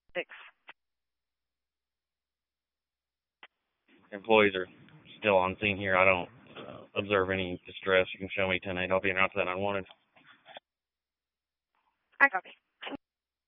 6. Employees are still on scene here. I don't observe any distress. You can show me 10-8. I'll be announced that unwanted. I copy.